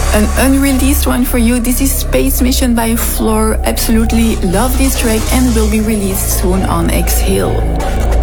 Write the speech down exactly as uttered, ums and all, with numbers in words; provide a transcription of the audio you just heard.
An unreleased one for you. This is Space Mission by Floor. Absolutely love this track and will be released soon on Exhale.